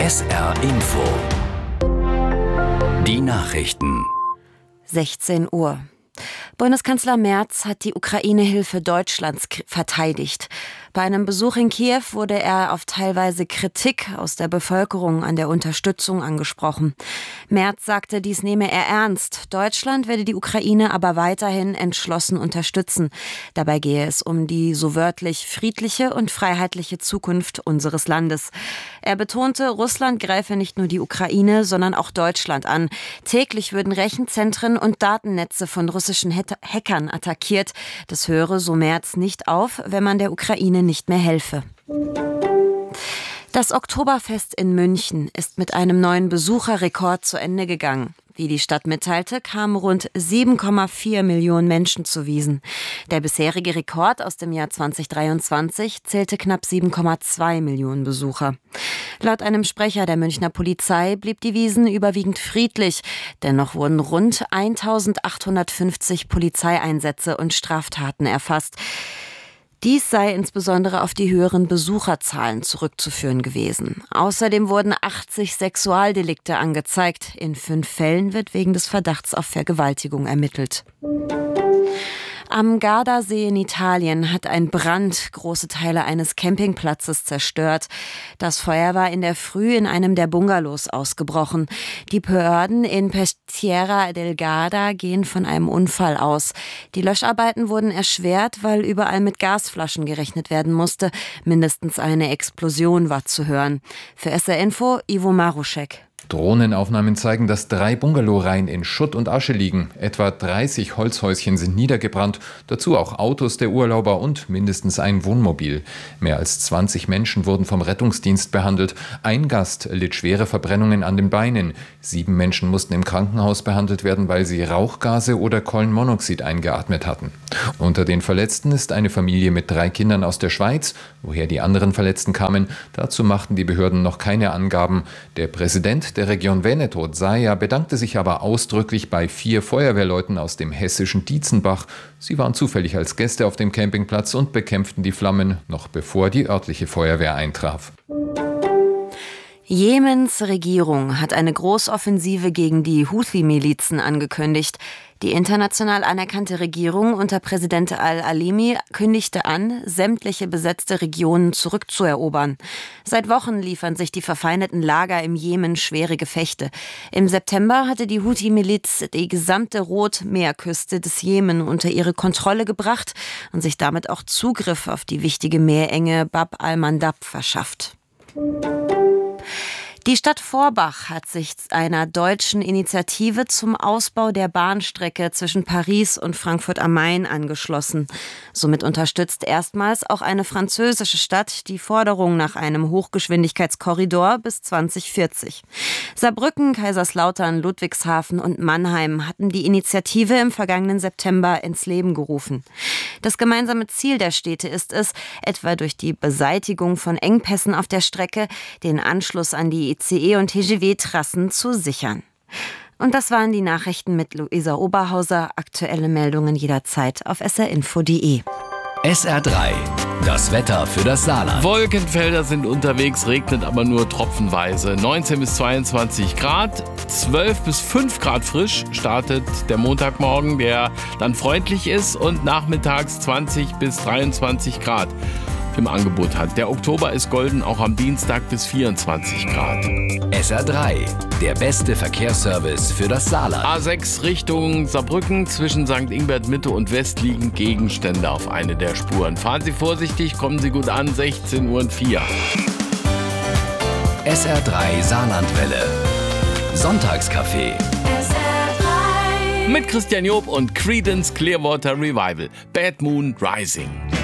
SR Info. Die Nachrichten. 16 Uhr. Bundeskanzler Merz hat die Ukraine-Hilfe Deutschlands verteidigt. Bei einem Besuch in Kiew wurde er auf teilweise Kritik aus der Bevölkerung an der Unterstützung angesprochen. Merz sagte, dies nehme er ernst. Deutschland werde die Ukraine aber weiterhin entschlossen unterstützen. Dabei gehe es um die so wörtlich friedliche und freiheitliche Zukunft unseres Landes. Er betonte, Russland greife nicht nur die Ukraine, sondern auch Deutschland an. Täglich würden Rechenzentren und Datennetze von russischen Hackern attackiert. Das höre, so Merz, nicht auf, wenn man der Ukraine nicht mehr helfe. Das Oktoberfest in München ist mit einem neuen Besucherrekord zu Ende gegangen. Wie die Stadt mitteilte, kamen rund 7,4 Millionen Menschen zu Wiesn. Der bisherige Rekord aus dem Jahr 2023 zählte knapp 7,2 Millionen Besucher. Laut einem Sprecher der Münchner Polizei blieb die Wiesn überwiegend friedlich. Dennoch wurden rund 1850 Polizeieinsätze und Straftaten erfasst. Dies sei insbesondere auf die höheren Besucherzahlen zurückzuführen gewesen. Außerdem wurden 80 Sexualdelikte angezeigt. In 5 Fällen wird wegen des Verdachts auf Vergewaltigung ermittelt. Am Gardasee in Italien hat ein Brand große Teile eines Campingplatzes zerstört. Das Feuer war in der Früh in einem der Bungalows ausgebrochen. Die Behörden in Peschiera del Garda gehen von einem Unfall aus. Die Löscharbeiten wurden erschwert, weil überall mit Gasflaschen gerechnet werden musste. Mindestens eine Explosion war zu hören. Für SR Info, Ivo Maruschek. Drohnenaufnahmen zeigen, dass 3 Bungalowreihen in Schutt und Asche liegen. Etwa 30 Holzhäuschen sind niedergebrannt, dazu auch Autos der Urlauber und mindestens ein Wohnmobil. Mehr als 20 Menschen wurden vom Rettungsdienst behandelt. Ein Gast litt schwere Verbrennungen an den Beinen. 7 Menschen mussten im Krankenhaus behandelt werden, weil sie Rauchgase oder Kohlenmonoxid eingeatmet hatten. Unter den Verletzten ist eine Familie mit 3 Kindern aus der Schweiz. Woher die anderen Verletzten kamen, dazu machten die Behörden noch keine Angaben. Der Präsident der Region Veneto, Zaia, bedankte sich aber ausdrücklich bei 4 Feuerwehrleuten aus dem hessischen Dietzenbach. Sie waren zufällig als Gäste auf dem Campingplatz und bekämpften die Flammen, noch bevor die örtliche Feuerwehr eintraf. Jemens Regierung hat eine Großoffensive gegen die Houthi-Milizen angekündigt. Die international anerkannte Regierung unter Präsident al-Alimi kündigte an, sämtliche besetzte Regionen zurückzuerobern. Seit Wochen liefern sich die verfeindeten Lager im Jemen schwere Gefechte. Im September hatte die Houthi-Miliz die gesamte Rotmeerküste des Jemen unter ihre Kontrolle gebracht und sich damit auch Zugriff auf die wichtige Meerenge Bab al-Mandab verschafft. Die Stadt Forbach hat sich einer deutschen Initiative zum Ausbau der Bahnstrecke zwischen Paris und Frankfurt am Main angeschlossen. Somit unterstützt erstmals auch eine französische Stadt die Forderung nach einem Hochgeschwindigkeitskorridor bis 2040. Saarbrücken, Kaiserslautern, Ludwigshafen und Mannheim hatten die Initiative im vergangenen September ins Leben gerufen. Das gemeinsame Ziel der Städte ist es, etwa durch die Beseitigung von Engpässen auf der Strecke, den Anschluss an die ICE- und TGV-Trassen zu sichern. Und das waren die Nachrichten mit Luisa Oberhauser. Aktuelle Meldungen jederzeit auf srinfo.de. SR3, das Wetter für das Saarland. Wolkenfelder sind unterwegs, regnet aber nur tropfenweise. 19 bis 22 Grad, 12 bis 5 Grad frisch startet der Montagmorgen, der dann freundlich ist, und nachmittags 20 bis 23 Grad im Angebot hat. Der Oktober ist golden, auch am Dienstag bis 24 Grad. SR3, der beste Verkehrsservice für das Saarland. A6 Richtung Saarbrücken, zwischen St. Ingbert Mitte und West liegen Gegenstände auf eine der Spuren. Fahren Sie vorsichtig, kommen Sie gut an, 16:04 Uhr. SR3 Saarlandwelle. Sonntagscafé. Mit Christian Job und Creedence Clearwater Revival. Bad Moon Rising.